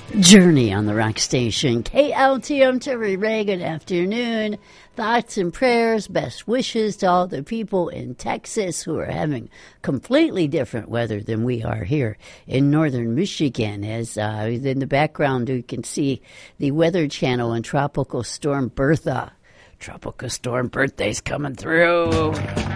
Journey on the Rock Station. KLTM Terry Ray, good afternoon. Thoughts and prayers, best wishes to all the people in Texas who are having completely different weather than we are here in northern Michigan. As in the background, you can see the Weather Channel and Tropical Storm Bertha. Tropical Storm Bertha's coming through.